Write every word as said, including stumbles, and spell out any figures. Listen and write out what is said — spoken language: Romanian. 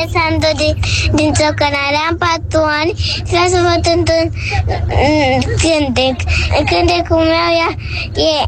Alessandro din, din Țocanare, am patru ani și vreau să văd într-un cântec. Cântecul meu e, e